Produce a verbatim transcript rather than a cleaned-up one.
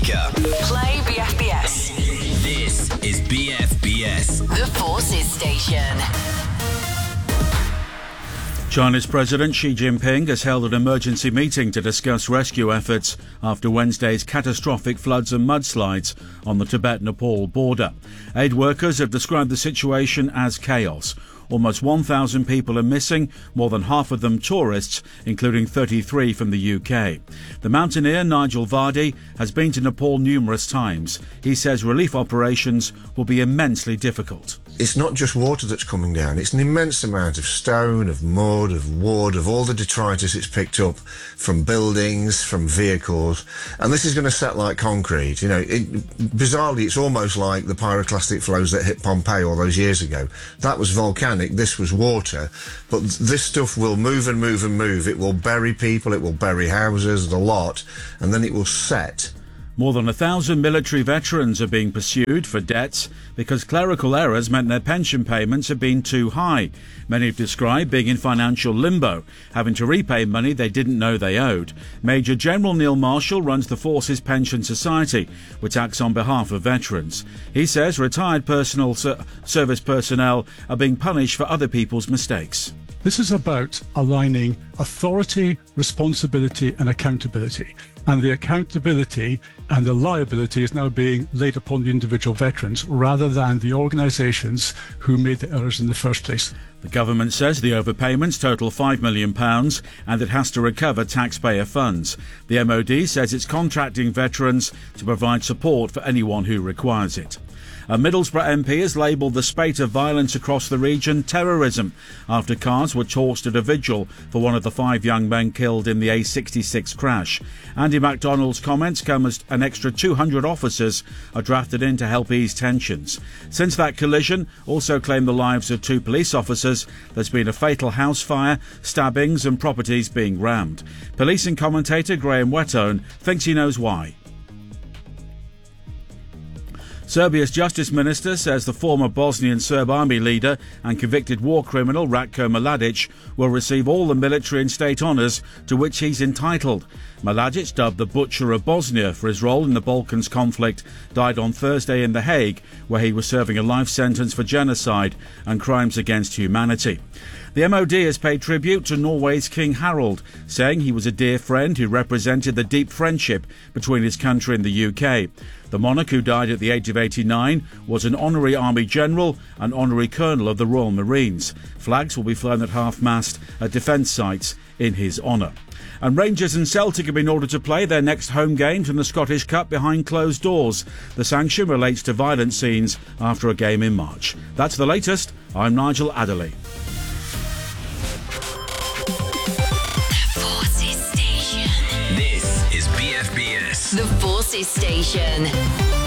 America. Play B F B S. This is B F B S. The Forces Station. China's President Xi Jinping has held an emergency meeting to discuss rescue efforts after Wednesday's catastrophic floods and mudslides on the Tibet-Nepal border. Aid workers have described the situation as chaos. Almost one thousand people are missing, more than half of them tourists, including thirty-three from the U K. The mountaineer Nigel Vardy has been to Nepal numerous times. He says relief operations will be immensely difficult. It's not just water that's coming down, it's an immense amount of stone, of mud, of wood, of all the detritus it's picked up from buildings, from vehicles, and this is going to set like concrete. You know, it, bizarrely, it's almost like the pyroclastic flows that hit Pompeii all those years ago. That was volcanic, this was water, but this stuff will move and move and move. It will bury people, it will bury houses, the lot, and then it will set. More than a thousand military veterans are being pursued for debts because clerical errors meant their pension payments have been too high. Many have described being in financial limbo, having to repay money they didn't know they owed. Major General Neil Marshall runs the Forces Pension Society, which acts on behalf of veterans. He says retired personal ser- service personnel are being punished for other people's mistakes. This is about aligning authority, responsibility and accountability. And the accountability and the liability is now being laid upon the individual veterans rather than the organisations who made the errors in the first place. The government says the overpayments total five million pounds and it has to recover taxpayer funds. The M O D says it's contracting veterans to provide support for anyone who requires it. A Middlesbrough M P has labelled the spate of violence across the region terrorism after cars were tossed at a vigil for one of the five young men killed in the A sixty-six crash. Andy MacDonald's comments come as an extra two hundred officers are drafted in to help ease tensions. Since that collision also claimed the lives of two police officers, there's been a fatal house fire, stabbings and properties being rammed. Policing commentator Graham Whettone thinks he knows why. Serbia's Justice Minister says the former Bosnian Serb army leader and convicted war criminal Ratko Mladic will receive all the military and state honours to which he's entitled. Mladic, dubbed the Butcher of Bosnia for his role in the Balkans conflict, died on Thursday in The Hague, where he was serving a life sentence for genocide and crimes against humanity. The M O D has paid tribute to Norway's King Harald, saying he was a dear friend who represented the deep friendship between his country and the U K. The monarch, who died at the age of eighty-nine, was an honorary army general and honorary colonel of the Royal Marines. Flags will be flown at half-mast at defence sites in his honour. And Rangers and Celtic have been ordered to play their next home games in the Scottish Cup behind closed doors. The sanction relates to violent scenes after a game in March. That's the latest. I'm Nigel Adderley. Forces Station. This is B F B S. The Forces Station.